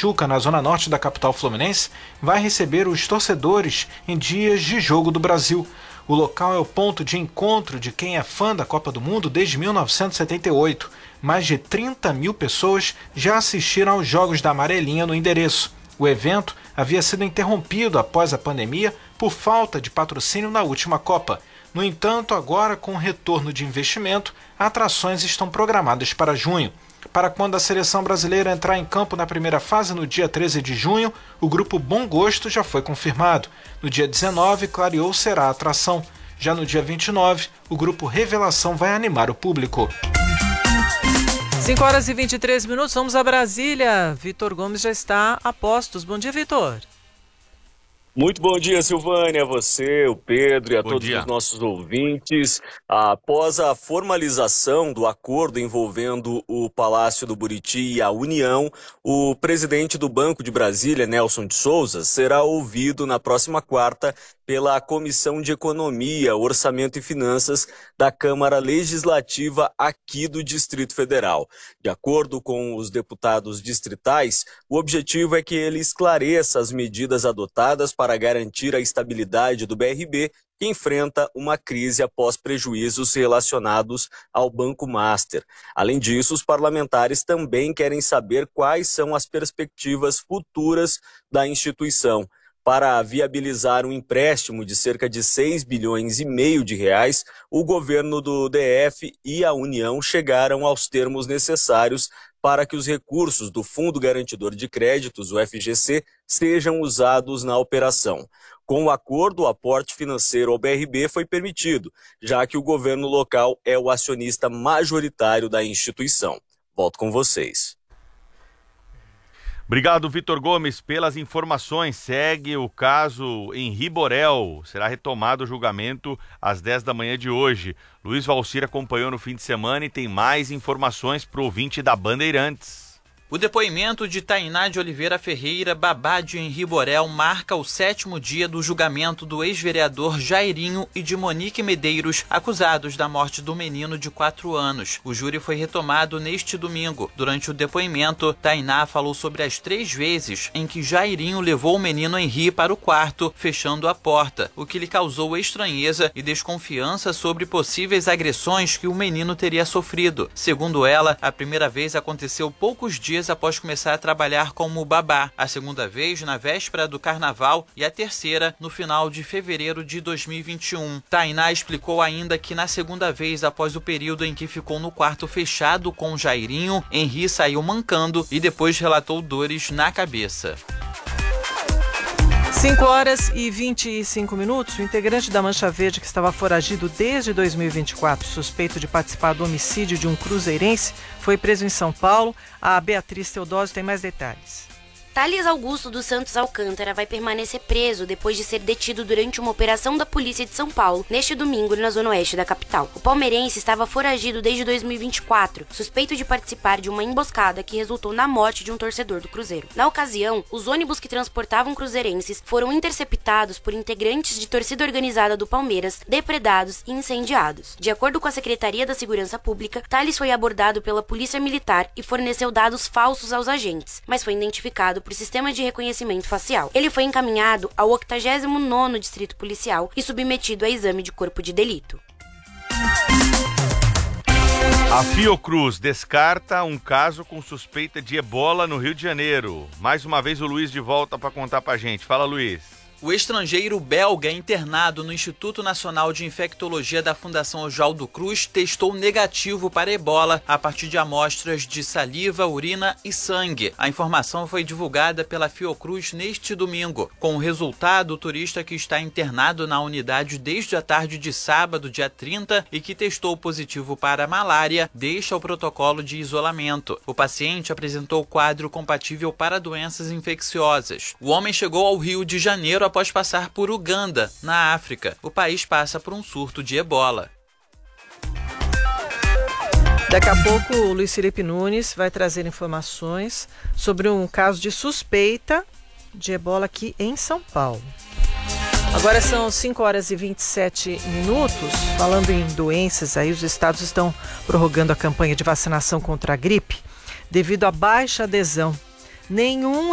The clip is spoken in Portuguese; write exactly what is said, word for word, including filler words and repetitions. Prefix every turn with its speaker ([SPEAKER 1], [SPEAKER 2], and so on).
[SPEAKER 1] Tijuca, na zona norte da capital fluminense, vai receber os torcedores em dias de Jogo do Brasil. O local é o ponto de encontro de quem é fã da Copa do Mundo desde mil novecentos e setenta e oito. Mais de trinta mil pessoas já assistiram aos Jogos da Amarelinha no endereço. O evento havia sido interrompido após a pandemia por falta de patrocínio na última Copa. No entanto, agora com o retorno de investimento, atrações estão programadas para junho. Para quando a seleção brasileira entrar em campo na primeira fase no dia treze de junho, o grupo Bom Gosto já foi confirmado. No dia dezenove, Clareou será a atração. Já no dia vinte e nove, o grupo Revelação vai animar o público.
[SPEAKER 2] cinco horas e vinte e três minutos, vamos a Brasília. Vitor Gomes já está a postos. Bom dia, Vitor.
[SPEAKER 3] Muito bom dia, Silvânia, a você, o Pedro e a
[SPEAKER 4] bom
[SPEAKER 3] todos
[SPEAKER 4] dia.
[SPEAKER 3] os nossos ouvintes. Após a formalização do acordo envolvendo o Palácio do Buriti e a União, o presidente do Banco de Brasília, Nelson de Souza, será ouvido na próxima quarta pela Comissão de Economia, Orçamento e Finanças da Câmara Legislativa aqui do Distrito Federal. De acordo com os deputados distritais, o objetivo é que ele esclareça as medidas adotadas para garantir a estabilidade do B R B, que enfrenta uma crise após prejuízos relacionados ao Banco Master. Além disso, os parlamentares também querem saber quais são as perspectivas futuras da instituição. Para viabilizar um empréstimo de cerca de seis bilhões e meio de reais, o governo do D F e a União chegaram aos termos necessários para que os recursos do Fundo Garantidor de Créditos, o F G C, sejam usados na operação. Com o acordo, o aporte financeiro ao B R B foi permitido, já que o governo local é o acionista majoritário da instituição. Volto com vocês.
[SPEAKER 4] Obrigado, Vitor Gomes, pelas informações. Segue o caso Henri Borel. Será retomado o julgamento às dez da manhã de hoje. Luiz Valcir acompanhou no fim de semana e tem mais informações para o ouvinte da Bandeirantes.
[SPEAKER 5] O depoimento de Tainá de Oliveira Ferreira, babá de Henri Borel, marca o sétimo dia do julgamento do ex-vereador Jairinho e de Monique Medeiros, acusados da morte do menino de quatro anos. O júri foi retomado neste domingo. Durante o depoimento, Tainá falou sobre as três vezes em que Jairinho levou o menino Henri para o quarto, fechando a porta, o que lhe causou estranheza e desconfiança sobre possíveis agressões que o menino teria sofrido. Segundo ela, a primeira vez aconteceu poucos dias após começar a trabalhar como babá, a segunda vez na véspera do carnaval e a terceira no final de fevereiro de dois mil e vinte e um. Tainá explicou ainda que na segunda vez após o período em que ficou no quarto fechado com Jairinho, Henri saiu mancando e depois relatou dores na cabeça.
[SPEAKER 2] cinco horas e vinte e cinco minutos, o integrante da Mancha Verde que estava foragido desde dois mil e vinte e quatro, suspeito de participar do homicídio de um cruzeirense, foi preso em São Paulo. A Beatriz Teodósio tem mais detalhes.
[SPEAKER 6] Thales Augusto dos Santos Alcântara vai permanecer preso depois de ser detido durante uma operação da Polícia de São Paulo, neste domingo na zona oeste da capital. O palmeirense estava foragido desde dois mil e vinte e quatro, suspeito de participar de uma emboscada que resultou na morte de um torcedor do Cruzeiro. Na ocasião, os ônibus que transportavam cruzeirenses foram interceptados por integrantes de torcida organizada do Palmeiras, depredados e incendiados. De acordo com a Secretaria da Segurança Pública, Thales foi abordado pela Polícia Militar e forneceu dados falsos aos agentes, mas foi identificado por sistema de reconhecimento facial. Ele foi encaminhado ao octogésimo nono Distrito Policial e submetido a exame de corpo de delito.
[SPEAKER 4] A Fiocruz descarta um caso com suspeita de ebola no Rio de Janeiro. Mais uma vez o Luiz de volta para contar pra gente. Fala, Luiz.
[SPEAKER 5] O estrangeiro belga internado no Instituto Nacional de Infectologia da Fundação Oswaldo Cruz testou negativo para ebola a partir de amostras de saliva, urina e sangue. A informação foi divulgada pela Fiocruz neste domingo. Com o resultado, o turista que está internado na unidade desde a tarde de sábado, dia trinta, e que testou positivo para malária, deixa o protocolo de isolamento. O paciente apresentou quadro compatível para doenças infecciosas. O homem chegou ao Rio de Janeiro após passar por Uganda, na África. O país passa por um surto de ebola.
[SPEAKER 2] Daqui a pouco o Luiz Felipe Nunes vai trazer informações sobre um caso de suspeita de ebola aqui em São Paulo. Agora são cinco horas e vinte e sete minutos. Falando em doenças, aí os estados estão prorrogando a campanha de vacinação contra a gripe devido à baixa adesão. Nenhum